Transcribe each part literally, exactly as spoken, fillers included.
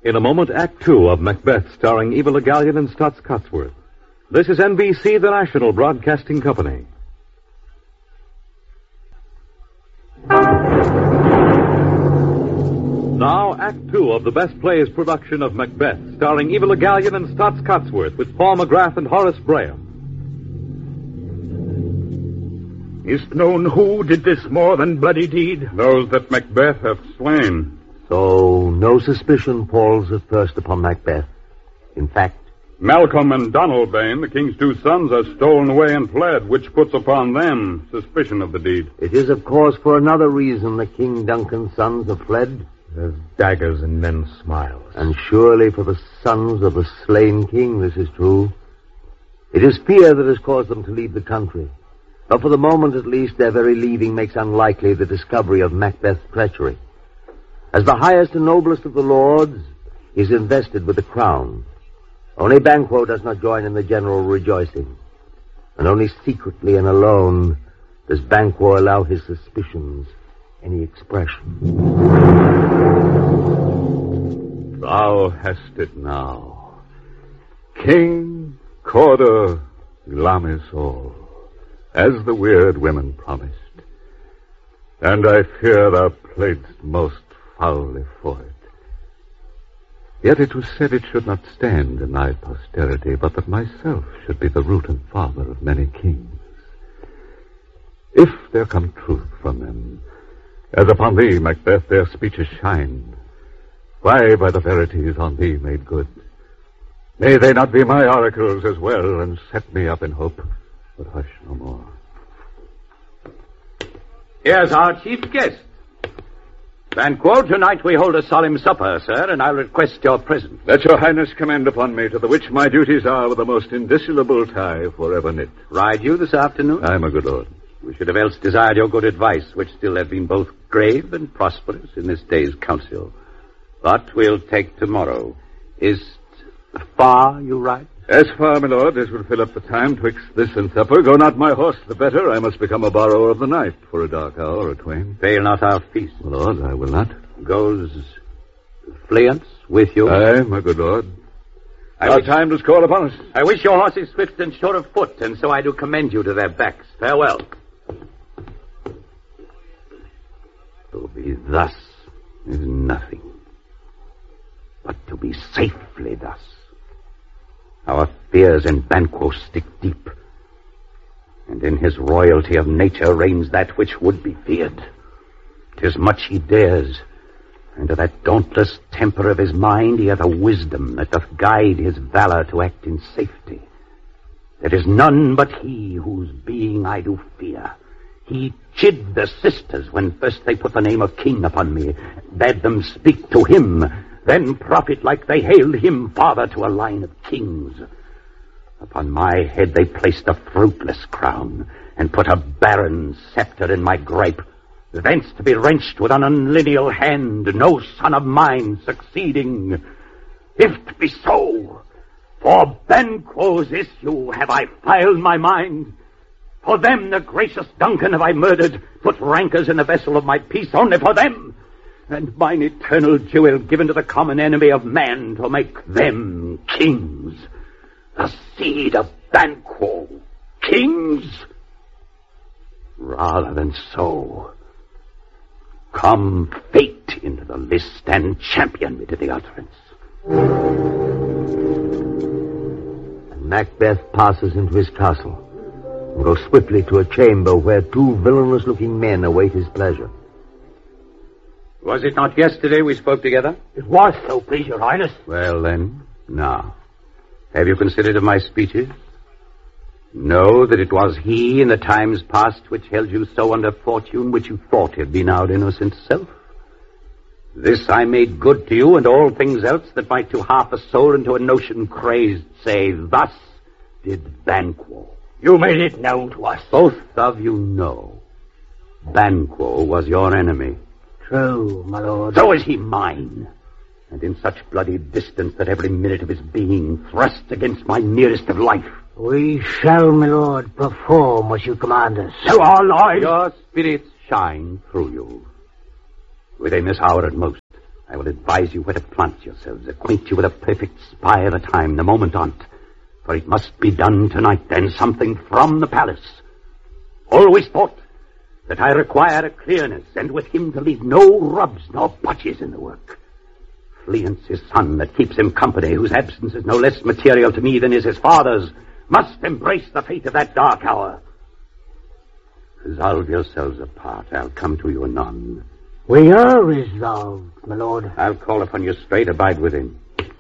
In a moment, Act Two of Macbeth, starring Eva Le Gallion and Stutz Cotsworth. This is N B C, the national broadcasting company. Now, Act Two of the Best Plays production of Macbeth, starring Eva Le Gallion and Stutz Cotsworth, with Paul McGrath and Horace Braham. Is't known who did this more than bloody deed? Those that Macbeth hath slain. So, no suspicion falls at first upon Macbeth. In fact, Malcolm and Donalbain, the king's two sons, are stolen away and fled, which puts upon them suspicion of the deed. It is, of course, for another reason the King Duncan's sons have fled. There's daggers in men's smiles. And surely for the sons of the slain king, this is true. It is fear that has caused them to leave the country. But for the moment, at least, their very leaving makes unlikely the discovery of Macbeth's treachery. As the highest and noblest of the lords, he is invested with the crown. Only Banquo does not join in the general rejoicing. And only secretly and alone does Banquo allow his suspicions any expression. Thou hast it now. King Cawdor Glamisol, as the weird women promised. And I fear thou playedst most foully for it. Yet it was said it should not stand in thy posterity, but that myself should be the root and father of many kings. If there come truth from them, as upon thee, Macbeth, their speeches shine, why, by the verities on thee made good, may they not be my oracles as well, and set me up in hope? But hush no more. Here's our chief guest. Banquo, tonight we hold a solemn supper, sir, and I'll request your presence. Let your highness commend upon me, to the which my duties are with the most indissoluble tie forever knit. Ride you this afternoon? Aye, my good lord. We should have else desired your good advice, which still have been both grave and prosperous in this day's council. But we'll take tomorrow. Is far you ride? As far, my lord, as will fill up the time twixt this and supper. Go not my horse the better. I must become a borrower of the night for a dark hour or twain. Fail not our feast. My lord, I will not. Goes Fleance with you? Aye, my good lord. I Our wish, time does call upon us. I wish your horses swift and sure of foot, and so I do commend you to their backs. Farewell. To be thus is nothing, but to be safely thus. Our fears in Banquo stick deep, and in his royalty of nature reigns that which would be feared. 'Tis much he dares, and to that dauntless temper of his mind he hath a wisdom that doth guide his valor to act in safety. There is none but he whose being I do fear. He chid the sisters when first they put the name of king upon me, bade them speak to him, then prophet like they hailed him father to a line of kings. Upon my head they placed a fruitless crown, and put a barren scepter in my gripe, thence to be wrenched with an unlineal hand, no son of mine succeeding. If 't be so, for Banquo's issue have I filed my mind. For them the gracious Duncan have I murdered, put rankers in the vessel of my peace only for them, and mine eternal jewel given to the common enemy of man to make them kings. The seed of Banquo, kings? Rather than so, come fate into the list and champion me to the utterance. And Macbeth passes into his castle and goes swiftly to a chamber where two villainous-looking men await his pleasure. Was it not yesterday we spoke together? It was, so please your highness. Well, then, now, have you considered of my speeches? Know that it was he in the times past which held you so under fortune which you thought had been our innocent self. This I made good to you, and all things else that might to half a soul and to a notion crazed say, thus did Banquo. You made it known to us. Both of you know Banquo was your enemy. True, my lord. So is he mine, and in such bloody distance that every minute of his being thrusts against my nearest of life. We shall, my lord, perform as you command us. To our lives. Your spirits shine through you. Within this hour at most, I will advise you where to plant yourselves, acquaint you with a perfect spy at a time, the moment on't. For it must be done tonight, and something from the palace. Always thought that I require a clearness, and with him to leave no rubs nor botches in the work. Fleance, his son, that keeps him company, whose absence is no less material to me than is his father's, must embrace the fate of that dark hour. Resolve yourselves apart. I'll come to you anon. We are resolved, my lord. I'll call upon you straight. Abide within.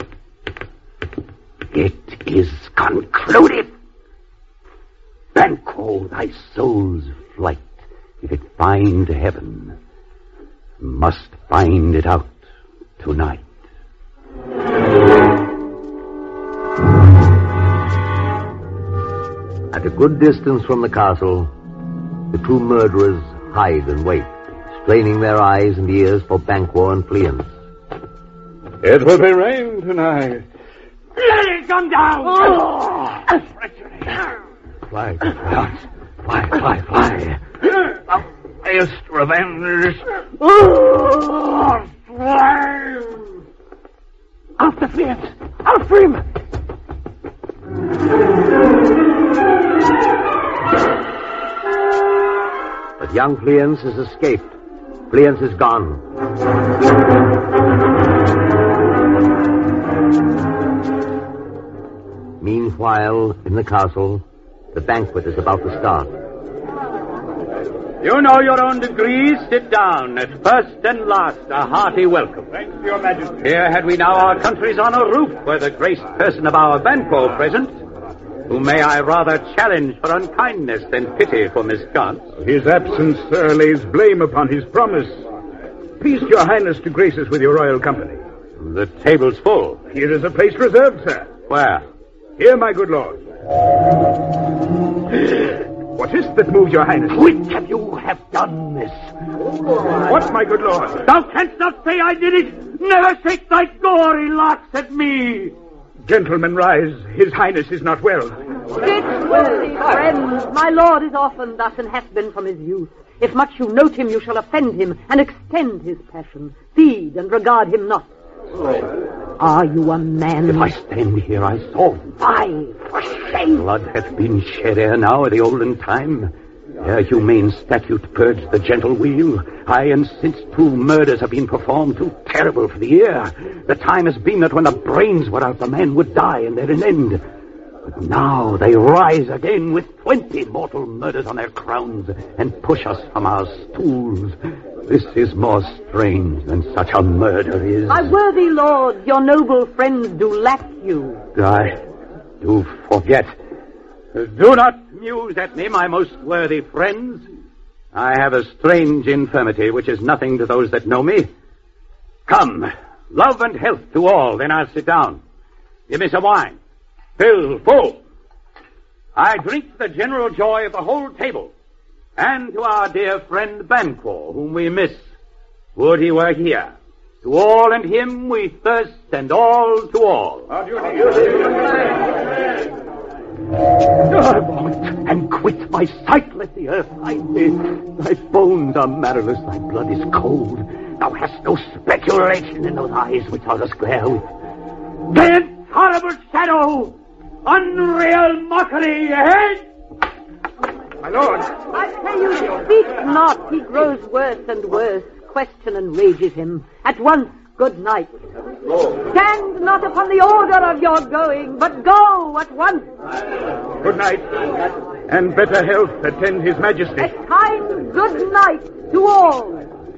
It is concluded. Banquo, thy soul's flight, if it find heaven, must find it out tonight. At a good distance from the castle, the two murderers hide and wait, straining their eyes and ears for Banquo and Fleance. It will be rain tonight. Let it come down! Oh! Fly, fly, fly, fly, fly. Thou mayest revenge. Oh! Fly! After Fleance! After him! But young Fleance has escaped. Fleance is gone. Meanwhile, in the castle, the banquet is about to start. You know your own degrees. Sit down. At first and last, a hearty welcome. Thanks to your majesty. Here had we now our country's honor roof, were the graced person of our Banquo present, who may I rather challenge for unkindness than pity for mischance. His absence, sir, lays blame upon his promise. Please your highness to grace us with your royal company. The table's full. Here is a place reserved, sir. Where? Here, my good lord. What is that moves your highness? Which of you have done this? What, my good lord? Thou canst not say I did it! Never shake thy gory locks at me! Gentlemen, rise. His highness is not well. Sit, worthy friends. My lord is often thus and hath been from his youth. If much you note him, you shall offend him and extend his passion. Feed and regard him not. Are you a man? If I stand here, I saw. Fie, for shame. Blood hath been shed ere now at the olden time. Ere humane statute purged the gentle wheel. Aye, and since two murders have been performed, too terrible for the ear. The time has been that when the brains were out, the man would die and there an end. But now they rise again with twenty mortal murders on their crowns and push us from our stools. This is more strange than such a murder is. My worthy lord, your noble friends do lack you. I do forget. Do not muse at me, my most worthy friends. I have a strange infirmity, which is nothing to those that know me. Come, love and health to all, then I'll sit down. Give me some wine. Fill full. I drink to the general joy of the whole table, and to our dear friend Banquo, whom we miss. Would he were here. To all and him we thirst, and all to all. Vomit and quit my sight, let the earth hide me. Thy bones are marrowless, thy blood is cold. Thou hast no speculation in those eyes which thou dost glare with. The intolerable shadow, unreal mockery ahead. My lord. I pray you, speak not. He grows worse and worse. Question enrages him. At once, good night. Go. Stand not upon the order of your going, but go at once. Good night. And better health attend his majesty. At time, good night to all.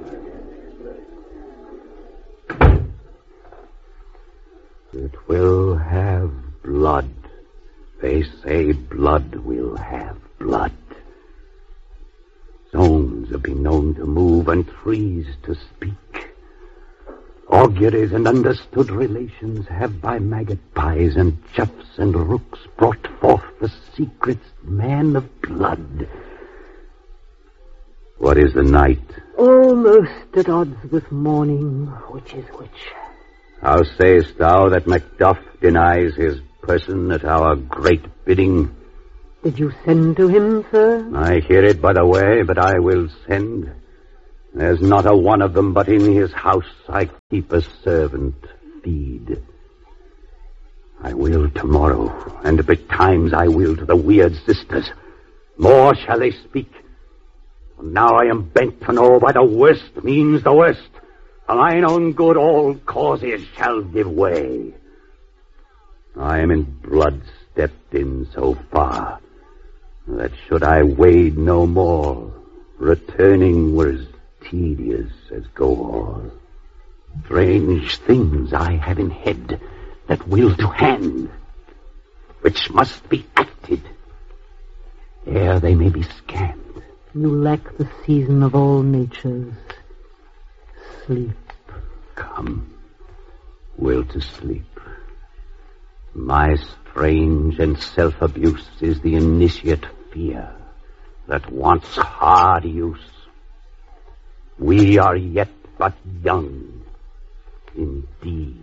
It will have blood. They say blood will have blood. Stones have been known to move and trees to speak. Auguries and understood relations have by magpies and choughs and rooks brought forth the secrets, man of blood. What is the night? Almost at odds with morning. Which is which? How sayest thou that Macduff denies his person at our great bidding? Did you send to him, sir? I hear it by the way, but I will send. There's not a one of them but in his house I keep a servant feed. I will tomorrow, and betimes I will to the weird sisters. More shall they speak. For now I am bent to know by the worst means the worst. For mine own good all causes shall give way. I am in blood stepped in so far that should I wade no more, returning were as tedious as go all. Strange things I have in head that will to hand, which must be acted ere they may be scanned. You lack the season of all natures. Sleep. Come, will to sleep. My strange and self-abuse is the initiate fear that wants hard use. We are yet but young, indeed.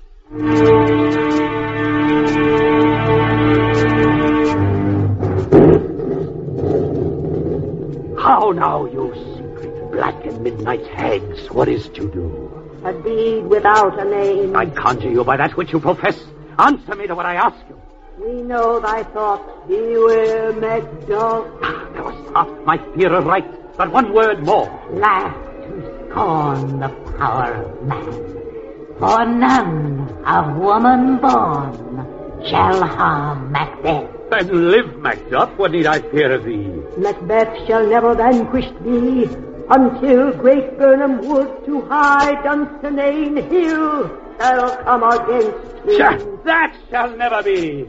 How now, you secret black and midnight hags, what is to do? A deed without a name. I conjure you by that which you profess. Answer me to what I ask you. We know thy thoughts. Beware, Macduff. Thou hast half my fear of right, but one word more. Laugh to scorn the power of man. For none of woman born shall harm Macbeth. Then live, Macduff. What need I fear of thee? Macbeth shall never vanquish thee until great Burnham Wood to high Dunsinane Hill shall come against him. Sha, that shall never be.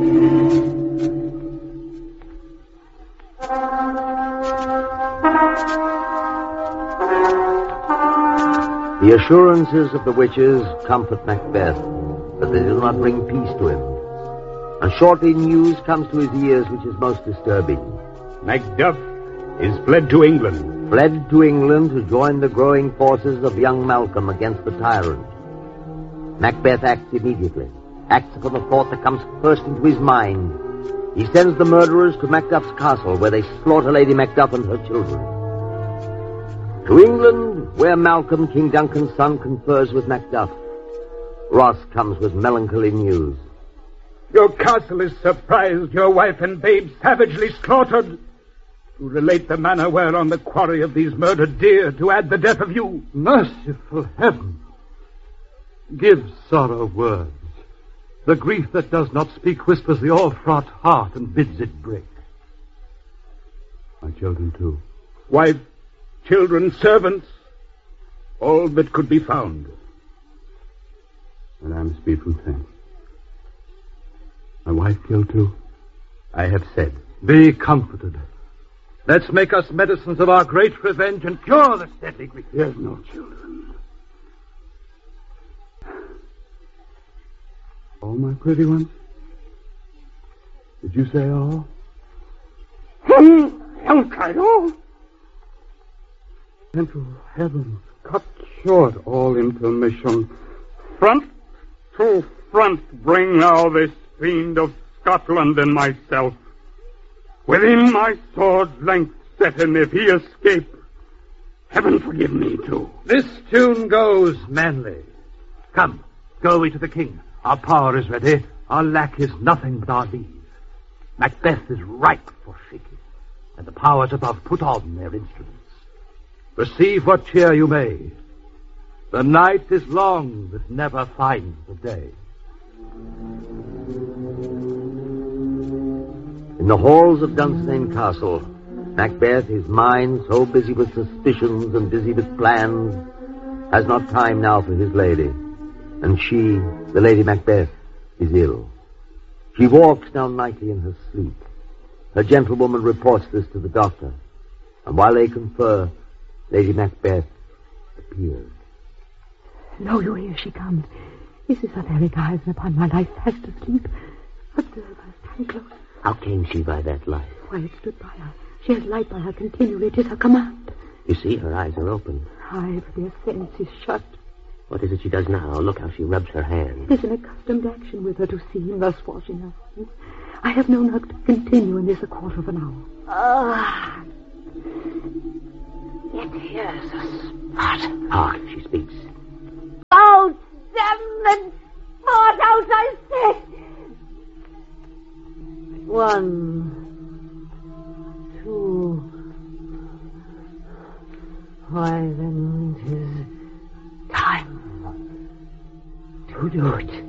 The assurances of the witches comfort Macbeth, but they do not bring peace to him. And shortly news comes to his ears which is most disturbing. Macduff is fled to England. Fled to England to join the growing forces of young Malcolm against the tyrant. Macbeth acts immediately, acts upon the thought that comes first into his mind. He sends the murderers to Macduff's castle, where they slaughter Lady Macduff and her children. To England, where Malcolm, King Duncan's son, confers with Macduff. Ross comes with melancholy news. Your castle is surprised, your wife and babe savagely slaughtered. To relate the manner whereon the quarry of these murdered deer, to add the death of you. Merciful heaven! Give sorrow words. The grief that does not speak whispers the all-fraught heart and bids it break. My children, too. Wife, children, servants, all that could be found. And I am speed from thanks. My wife killed, too? I have said. Be comforted. Let's make us medicines of our great revenge and cure this deadly grief. There's no children. All my pretty ones? Did you say all? Cried all. Gentle heavens, cut short all intermission. Front to front bring now this fiend of Scotland and myself. Within my sword's length set him if he escape. Heaven forgive me, too. This tune goes, Manly. Come, go we to the king. Our power is ready. Our lack is nothing but our leave. Macbeth is ripe for shaking, and the powers above put on their instruments. Receive what cheer you may. The night is long that never finds the day. In the halls of Dunsinane Castle, Macbeth, his mind so busy with suspicions and busy with plans, has not time now for his lady. And she, the Lady Macbeth, is ill. She walks now nightly in her sleep. Her gentlewoman reports this to the doctor. And while they confer, Lady Macbeth appears. Lo, you hear she comes. This is her very guise, and upon my life fast asleep. Observe her, stand close. How came she by that light? Why, it stood by her. She has light by her continually. It is her command. You see, her eyes are open. Aye, but their sense is shut. What is it she does now? Look how she rubs her hands. It is an accustomed action with her to see him thus washing her hands. I have known her to continue in this a quarter of an hour. Ah! Yet here's a spot. Hark, she speaks. Out, damn the spot out, I say. One, two. Why, then it is time to do it.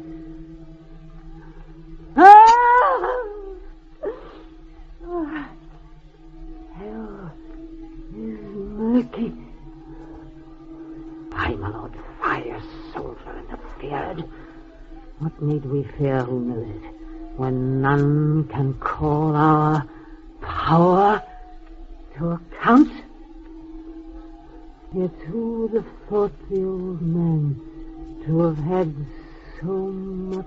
Ah! Ah! Hell is murky. By my lord, fire, soldier interfered. What need we fear, who knows it, when none can call our power to account? Yet who would have thought the old man to have had so much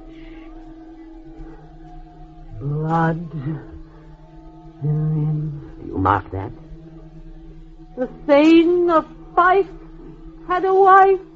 blood in him? You mark that? The Thane of Fife had a wife